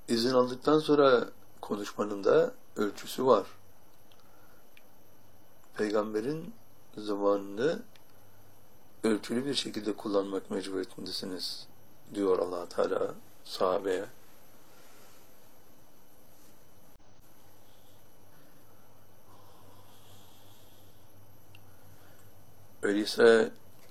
İzin aldıktan sonra konuşmanın da ölçüsü var. Peygamberin zamanını ölçülü bir şekilde kullanmak mecburiyetindesiniz diyor Allah Teala sahabeye. Öyleyse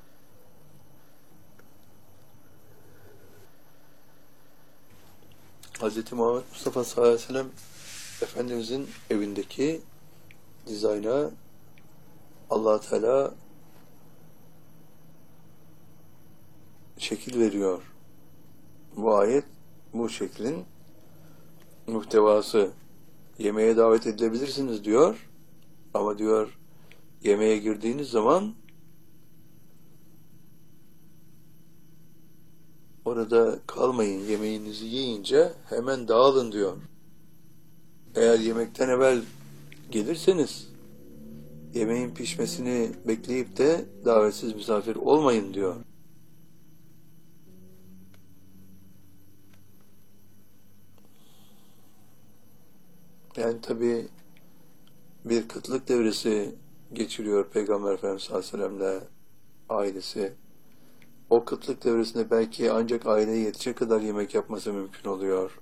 Hz. Muhammed Mustafa sallallahu aleyhi ve sellem Efendimizin evindeki dizayna Allah Teala şekil veriyor. Bu ayet bu şeklin muhtevası. Yemeğe davet edilebilirsiniz diyor. Ama diyor yemeğe girdiğiniz zaman orada kalmayın. Yemeğinizi yiyince hemen dağılın diyor. Eğer yemekten evvel gelirseniz yemeğin pişmesini bekleyip de davetsiz misafir olmayın diyor. Yani tabi bir kıtlık devresi geçiriyor Peygamber Efendimiz sallallahu aleyhi ve sellem'le ailesi. O kıtlık devresinde belki ancak aileye yetecek kadar yemek yapması mümkün oluyor.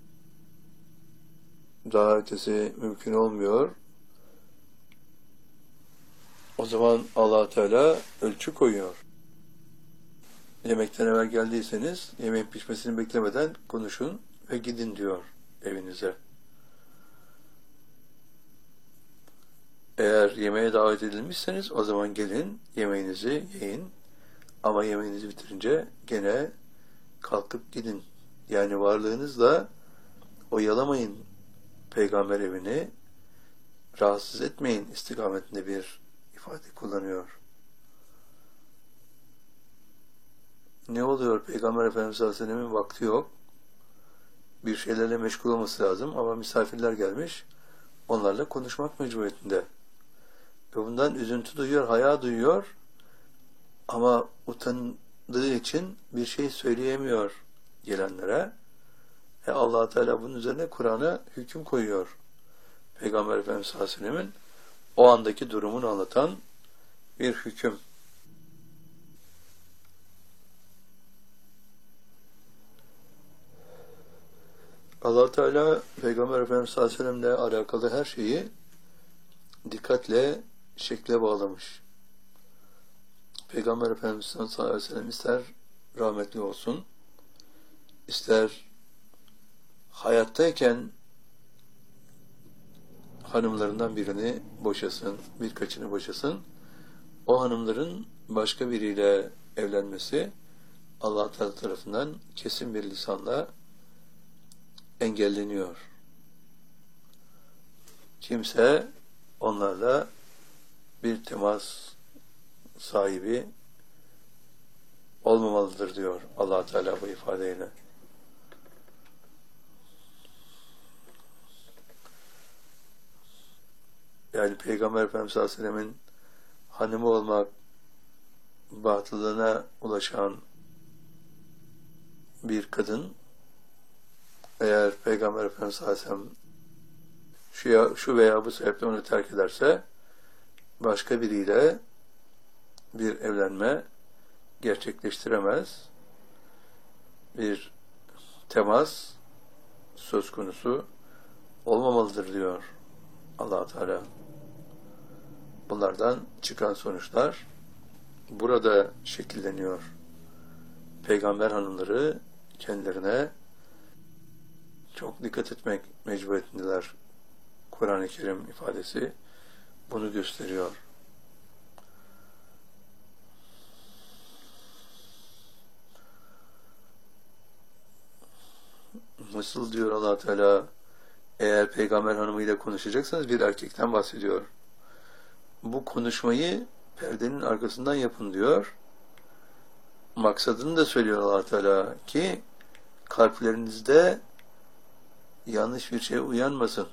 Daha ötesi mümkün olmuyor. O zaman Allah Teala ölçü koyuyor. Yemekten evvel geldiyseniz yemeğin pişmesini beklemeden konuşun ve gidin diyor evinize. Eğer yemeğe davet edilmişseniz o zaman gelin, yemeğinizi yiyin. Ama yemeğinizi bitirince gene kalkıp gidin. Yani varlığınızla oyalamayın peygamber evini, rahatsız etmeyin istikametinde bir ifade kullanıyor. Ne oluyor? Peygamber Efendimiz sallallahu aleyhi ve sellem'in vakti yok. Bir şeylerle meşgul olması lazım ama misafirler gelmiş, onlarla konuşmak mecburiyetinde. Ve bundan üzüntü duyuyor, haya duyuyor ama utandığı için bir şey söyleyemiyor gelenlere. Allah Teala bunun üzerine Kur'an'a hüküm koyuyor. Peygamber Efendimiz sallallahu aleyhi ve sellem'in o andaki durumunu anlatan bir hüküm. Allah Teala Peygamber Efendimiz sallallahu aleyhi ve sellem'le alakalı her şeyi dikkatle şekle bağlamış. Peygamber Efendimiz sallallahu aleyhi ve sellem ister rahmetli olsun, ister hayattayken hanımlarından birini boşasın, birkaçını boşasın, o hanımların başka biriyle evlenmesi Allah Teala tarafından kesin bir lisanla engelleniyor. Kimse onlarla bir temas sahibi olmamalıdır diyor Allah Teala bu ifadeyle. Yani Peygamber Efendimiz sallallahu aleyhi ve sellem'in hanımı olmak batılına ulaşan bir kadın eğer Peygamber Efendimiz sallallahu aleyhi ve sellem şu veya bu sebeple onu terk ederse başka biriyle bir evlenme gerçekleştiremez. Bir temas söz konusu olmamalıdır diyor Allah Teala. Bunlardan çıkan sonuçlar burada şekilleniyor. Peygamber hanımları kendilerine çok dikkat etmek mecburiyetindeler. Kur'an-ı Kerim ifadesi bunu gösteriyor. Nasıl diyor Allah Teala, eğer peygamber hanımıyla konuşacaksanız bir erkekten bahsediyor. Bu konuşmayı perdenin arkasından yapın diyor. Maksadını da söylüyor Allah Teala ki kalplerinizde yanlış bir şey uyanmasın.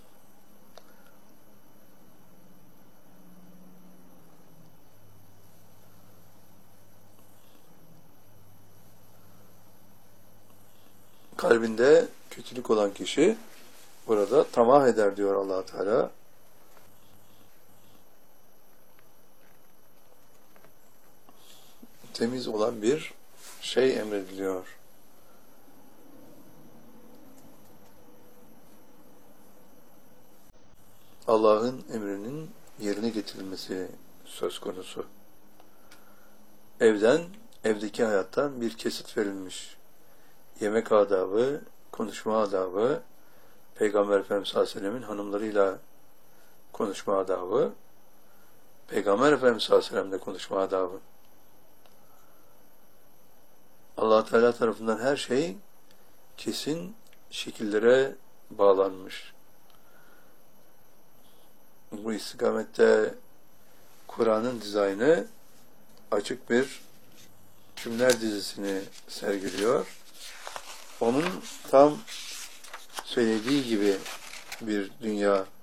Kalbinde kötülük olan kişi burada tamah eder diyor Allah Teala. Temiz olan bir şey emrediliyor. Allah'ın emrinin yerine getirilmesi söz konusu. Evdeki hayattan bir kesit verilmiş. Yemek adabı, konuşma adabı, Peygamber Efendimiz sallallahu aleyhi ve sellemin hanımlarıyla konuşma adabı, Peygamber Efendimiz sallallahu aleyhi ve sellemle konuşma adabı. Allah Teala tarafından her şey kesin şekillere bağlanmış. Bu istikamette Kur'an'ın dizaynı açık bir cümleler dizisini sergiliyor. Onun tam söylediği gibi bir dünya